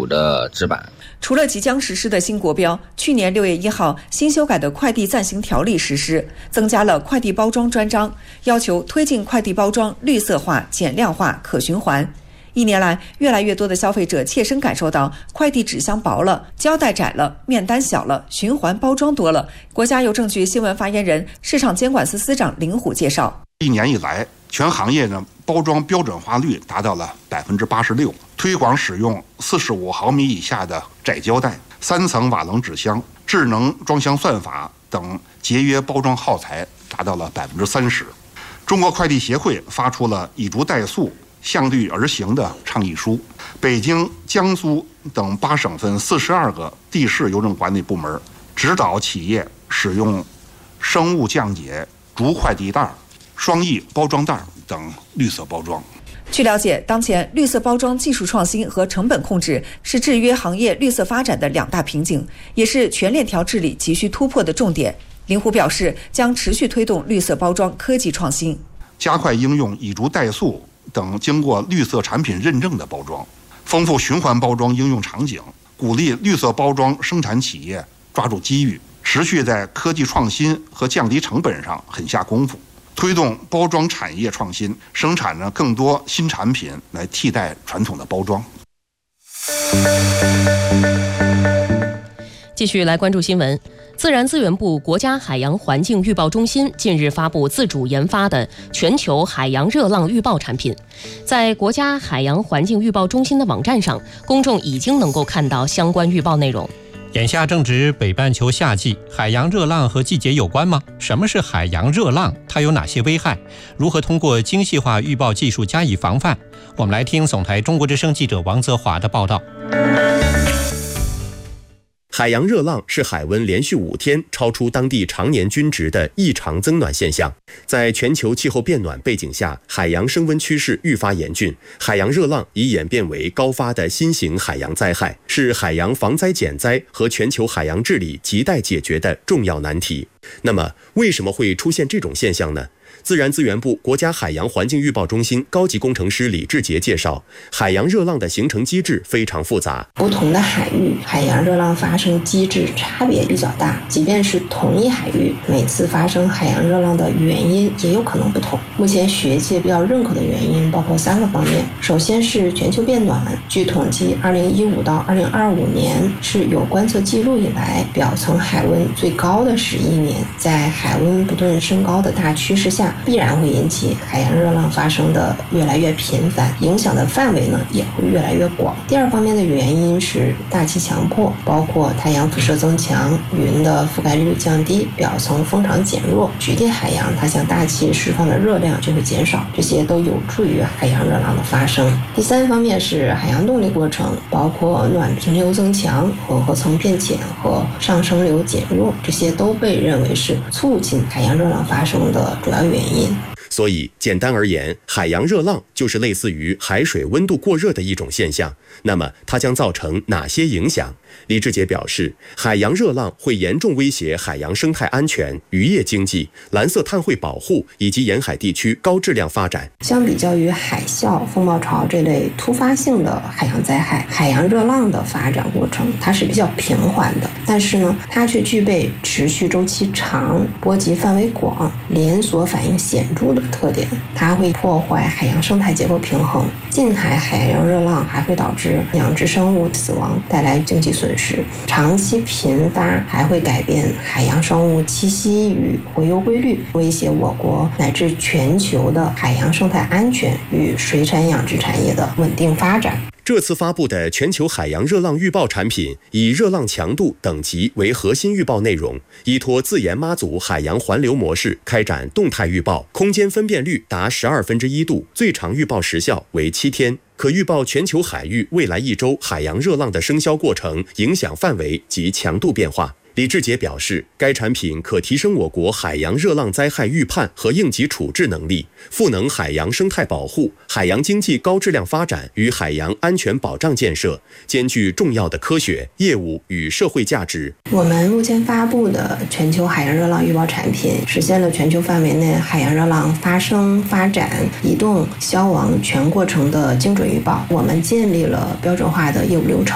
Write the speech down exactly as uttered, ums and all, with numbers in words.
的纸板。 除了即将实施的新国标，去年六月一号新修改的快递暂行条例实施，增加了快递包装专章，要求推进快递包装绿色化、减量化、可循环。一年来，越来越多的消费者切身感受到快递纸箱薄了、胶带窄了、面单小了、循环包装多了。国家邮政局新闻发言人、市场监管司司长林虎介绍， 一年以来，全行业呢包装标准化率达到了百分之八十六，推广使用四十五毫米以下的窄胶带、三层瓦楞纸箱、智能装箱算法等节约包装耗材达到了百分之三十。中国快递协会发出了以逐代速、向律而行的倡议书，北京、江苏等八省份四十二个地市邮政管理部门指导企业使用生物降解竹快递袋、双翼包装袋等绿色包装。 据了解，当前绿色包装技术创新和成本控制是制约行业绿色发展的两大瓶颈，也是全链条治理急需突破的重点。林虎表示，将持续推动绿色包装科技创新， 加快应用以逐代速等经过绿色产品认证的包装，丰富循环包装应用场景，鼓励绿色包装生产企业抓住机遇，持续在科技创新和降低成本上狠下功夫，推动包装产业创新，生产呢更多新产品来替代传统的包装。 继续来关注新闻。自然资源部国家海洋环境预报中心近日发布自主研发的全球海洋热浪预报产品。在国家海洋环境预报中心的网站上，公众已经能够看到相关预报内容。 眼下正值北半球夏季，海洋热浪和季节有关吗？什么是海洋热浪？它有哪些危害？如何通过精细化预报技术加以防范？我们来听总台中国之声记者王泽华的报道。 海洋热浪是海温连续五天超出当地常年均值的异常增暖现象。在全球气候变暖背景下，海洋升温趋势愈发严峻，海洋热浪已演变为高发的新型海洋灾害，是海洋防灾减灾和全球海洋治理亟待解决的重要难题。那么，为什么会出现这种现象呢？自然资源部国家海洋环境预报中心高级工程师李志杰介绍，海洋热浪的形成机制非常复杂， 不同的海域海洋热浪发生机制差别比较大，即便是同一海域，每次发生海洋热浪的原因也有可能不同。目前学界比较认可的原因包括三个方面。首先是全球变暖，据统计二零一五到二零二五年是有观测记录以来表层海温最高的十一年，在海温不断升高的大趋势下，必然会引起海洋热浪发生的越来越频繁，影响的范围呢也会越来越广。第二方面的原因是大气强迫，包括太阳辐射增强、云的覆盖率降低、表层风场减弱，局地海洋它向大气释放的热量就会减少，这些都有助于海洋热浪的发生。第三方面是海洋动力过程，包括暖平流增强、混合层变浅和上升流减弱，这些都被认为是促进海洋热浪发生的主要原因。 所以简单而言，海洋热浪就是类似于海水温度过热的一种现象。那么它将造成哪些影响？李志杰表示，海洋热浪会严重威胁海洋生态安全、渔业经济、蓝色碳汇保护以及沿海地区高质量发展。 相比较于海啸、风暴潮这类突发性的海洋灾害，海洋热浪的发展过程它是比较平缓的，但是呢，它却具备持续周期长、波及范围广、连锁反应显著的特点。它会破坏海洋生态结构平衡。近海海洋热浪还会导致养殖生物死亡，带来经济损失。长期频发还会改变海洋生物栖息与洄游规律，威胁我国乃至全球的海洋生态安全与水产养殖产业的稳定发展。 这次发布的全球海洋热浪预报产品以热浪强度等级为核心预报内容，依托自研妈祖海洋环流模式开展动态预报，空间分辨率达十二分之一度，最长预报时效为七天，可预报全球海域未来一周海洋热浪的生消过程、影响范围及强度变化。李志杰表示，该产品可提升我国海洋热浪灾害预判和应急处置能力，赋能海洋生态保护、海洋经济高质量发展与海洋安全保障建设，兼具重要的科学、业务与社会价值。 我们目前发布的全球海洋热浪预报产品，实现了全球范围内海洋热浪发生、发展、移动、消亡全过程的精准预报。我们建立了标准化的业务流程，